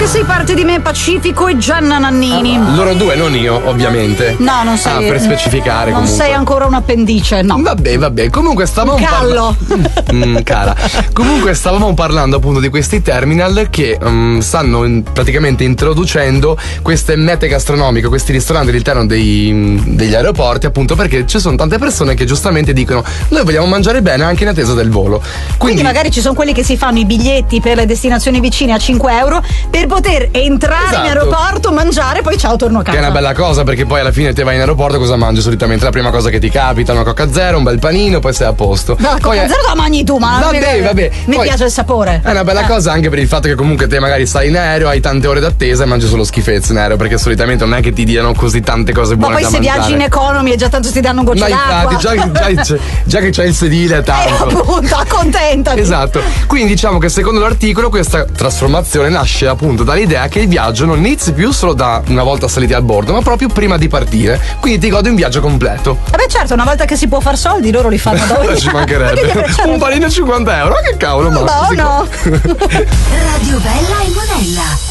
che sei parte di me, Pacifico e Gianna Nannini. Loro due, non io, ovviamente. No, non sei. Per specificare, non comunque. sei ancora un appendice, no. Vabbè. Comunque stavamo callo. Cara. Comunque stavamo parlando appunto di questi terminal che stanno praticamente introducendo queste mete gastronomiche, questi ristoranti all'interno degli aeroporti, appunto perché ci sono tante persone che giustamente dicono noi vogliamo mangiare bene anche in attesa del volo. Quindi magari ci sono quelli che si fanno i biglietti per le destinazioni vicine a 5 euro per poter entrare in aeroporto, mangiare, poi ciao, torno a casa. Che è una bella cosa, perché poi alla fine te vai in aeroporto, cosa mangi solitamente? La prima cosa che ti capita, una Coca Zero, un bel panino, poi sei a posto. No, la Coca Zero la mangi tu, ma vabbè. Mi Poi piace il sapore. È una bella cosa anche per il fatto che comunque te magari stai in aereo, hai tante ore d'attesa e mangi solo schifezze in aereo, perché solitamente non è che ti diano così tante cose buone da mangiare. Ma poi se viaggi in economy e già tanto ti danno un goccio d'acqua. Infatti, già che c'è il sedile è tanto. Appunto, accontentati. Esatto. Quindi diciamo che secondo l'articolo questa trasformazione nasce appunto dall'idea che il viaggio non inizi più solo da una volta saliti a bordo, ma proprio prima di partire. Quindi ti godi un viaggio completo. Vabbè, certo, una volta che si può far soldi, loro li fanno da ogni. Ci mancherebbe. Un panino a 50 euro, ma che cavolo, no. Radio Bella e Monella.